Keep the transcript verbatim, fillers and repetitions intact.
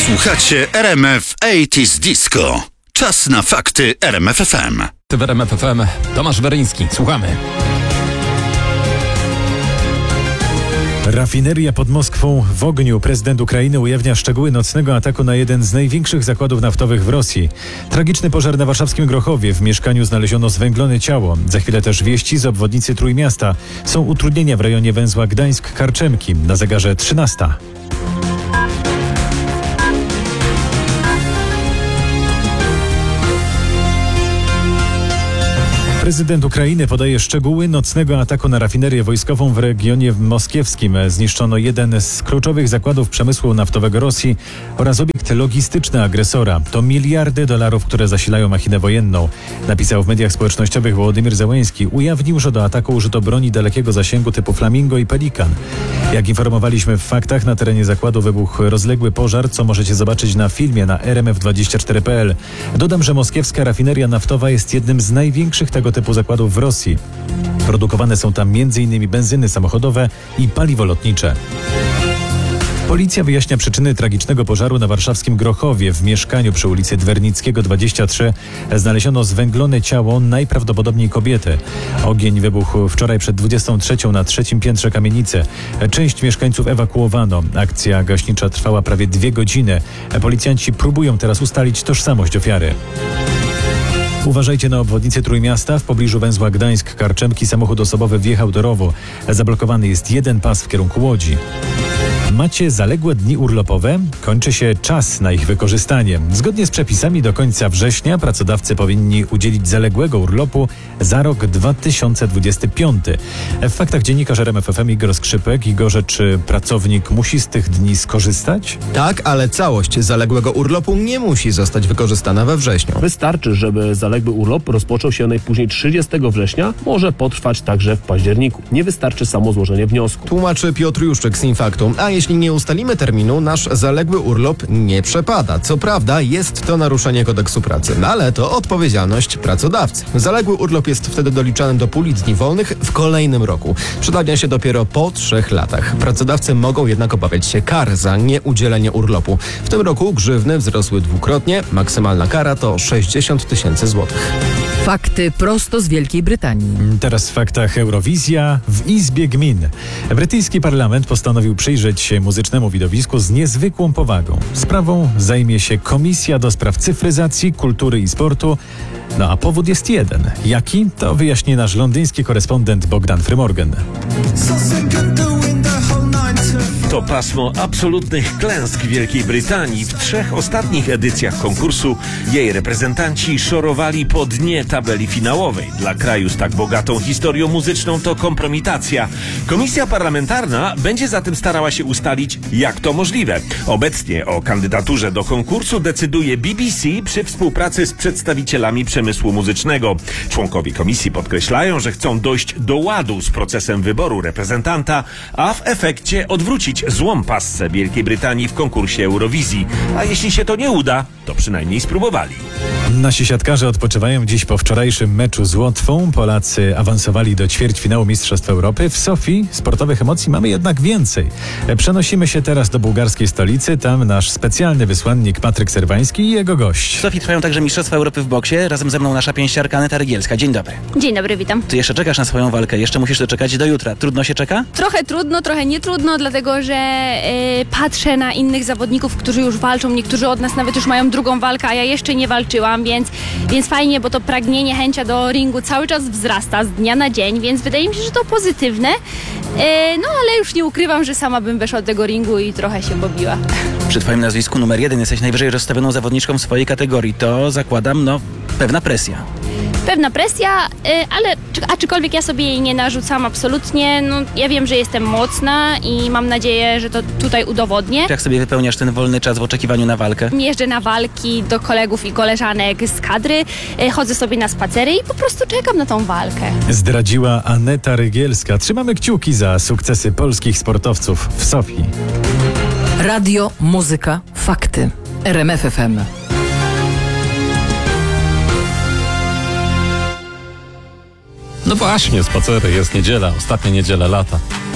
Słuchacie R M F osiemdziesiąt Disco. Czas na fakty R M F F M. W R M F F M Tomasz Weryński. Słuchamy. Rafineria pod Moskwą w ogniu. Prezydent Ukrainy ujawnia szczegóły nocnego ataku na jeden z największych zakładów naftowych w Rosji. Tragiczny pożar na warszawskim Grochowie. W mieszkaniu znaleziono zwęglone ciało. Za chwilę też wieści z obwodnicy Trójmiasta. Są utrudnienia w rejonie węzła Gdańsk-Karczemki. Na zegarze trzynasta. Prezydent Ukrainy podaje szczegóły nocnego ataku na rafinerię wojskową w regionie moskiewskim. Zniszczono jeden z kluczowych zakładów przemysłu naftowego Rosji oraz obiekt logistyczny agresora. To miliardy dolarów, które zasilają machinę wojenną. Napisał w mediach społecznościowych Wołodymyr Zełenski. Ujawnił, że do ataku użyto broni dalekiego zasięgu typu Flamingo i Pelikan. Jak informowaliśmy w faktach, na terenie zakładu wybuchł rozległy pożar, co możecie zobaczyć na filmie na R M F dwadzieścia cztery kropka p l. Dodam, że moskiewska rafineria naftowa jest jednym z największych tego typu zakładów w Rosji. Produkowane są tam między innymi benzyny samochodowe i paliwo lotnicze. Policja wyjaśnia przyczyny tragicznego pożaru na warszawskim Grochowie. W mieszkaniu przy ulicy Dwernickiego dwadzieścia trzy znaleziono zwęglone ciało najprawdopodobniej kobiety. Ogień wybuchł wczoraj przed dwudziestą trzecią na trzecim piętrze kamienicy. Część mieszkańców ewakuowano. Akcja gaśnicza trwała prawie dwie godziny. Policjanci próbują teraz ustalić tożsamość ofiary. Uważajcie na obwodnicy Trójmiasta. W pobliżu węzła Gdańsk-Karczemki samochód osobowy wjechał do rowu. Zablokowany jest jeden pas w kierunku Łodzi. Macie zaległe dni urlopowe? Kończy się czas na ich wykorzystanie. Zgodnie z przepisami do końca września pracodawcy powinni udzielić zaległego urlopu za rok dwa tysiące dwudziesty piąty. W faktach dziennikarz R M F F M Igor Skrzypek. Igorze, czy pracownik musi z tych dni skorzystać? Tak, ale całość zaległego urlopu nie musi zostać wykorzystana we wrześniu. Wystarczy, żeby zaległy urlop rozpoczął się najpóźniej trzydziestego września, może potrwać także w październiku. Nie wystarczy samo złożenie wniosku. Tłumaczy Piotr Juszczyk z Infaktu. A jeśli nie ustalimy terminu, nasz zaległy urlop nie przepada. Co prawda jest to naruszenie kodeksu pracy, ale to odpowiedzialność pracodawcy. Zaległy urlop jest wtedy doliczany do puli dni wolnych w kolejnym roku. Przedawnia się dopiero po trzech latach. Pracodawcy mogą jednak obawiać się kar za nieudzielenie urlopu. W tym roku grzywny wzrosły dwukrotnie. Maksymalna kara to sześćdziesiąt tysięcy złotych. Fakty prosto z Wielkiej Brytanii. Teraz w faktach Eurowizja w Izbie Gmin. Brytyjski parlament postanowił przyjrzeć się muzycznemu widowisku z niezwykłą powagą. Sprawą zajmie się Komisja do Spraw Cyfryzacji, Kultury i Sportu. No a powód jest jeden. Jaki? To wyjaśni nasz londyński korespondent Bogdan Frymorgan. To pasmo absolutnych klęsk Wielkiej Brytanii. W trzech ostatnich edycjach konkursu jej reprezentanci szorowali po dnie tabeli finałowej. Dla kraju z tak bogatą historią muzyczną to kompromitacja. Komisja parlamentarna będzie zatem starała się ustalić, jak to możliwe. Obecnie o kandydaturze do konkursu decyduje B B C przy współpracy z przedstawicielami przemysłu muzycznego. Członkowie komisji podkreślają, że chcą dojść do ładu z procesem wyboru reprezentanta, a w efekcie odwrócić złą passę Wielkiej Brytanii w konkursie Eurowizji. A jeśli się to nie uda, to przynajmniej spróbowali. Nasi siatkarze odpoczywają dziś po wczorajszym meczu z Łotwą. Polacy awansowali do ćwierćfinału Mistrzostw Europy. W Sofii sportowych emocji mamy jednak więcej. Przenosimy się teraz do bułgarskiej stolicy. Tam nasz specjalny wysłannik Patryk Serwański i jego gość. W Sofii trwają także Mistrzostwa Europy w boksie. Razem ze mną nasza pięściarka Aneta Rygielska. Dzień dobry. Dzień dobry, witam. Ty jeszcze czekasz na swoją walkę. Jeszcze musisz doczekać do jutra. Trudno się czeka? Trochę trudno, trochę nie trudno, dlatego że e, patrzę na innych zawodników, którzy już walczą. Niektórzy od nas nawet już mają drugą walkę, a ja jeszcze nie walczyłam, więc, więc fajnie, bo to pragnienie, chęcia do ringu cały czas wzrasta z dnia na dzień, więc wydaje mi się, że to pozytywne. E, no ale już nie ukrywam, że sama bym weszła do tego ringu i trochę się bobiła. Przy twoim nazwisku numer jeden jesteś najwyżej rozstawioną zawodniczką w swojej kategorii. To zakładam, no, pewna presja. Pewna presja, ale aczkolwiek ja sobie jej nie narzucam absolutnie. No, ja wiem, że jestem mocna i mam nadzieję, że to tutaj udowodnię. Jak sobie wypełniasz ten wolny czas w oczekiwaniu na walkę? Jeżdżę na walki do kolegów i koleżanek z kadry, chodzę sobie na spacery i po prostu czekam na tą walkę. Zdradziła Aneta Rygielska. Trzymamy kciuki za sukcesy polskich sportowców w Sofii. Radio, muzyka, fakty. R M F F M. No właśnie, spacery, jest niedziela, ostatnia niedziela lata.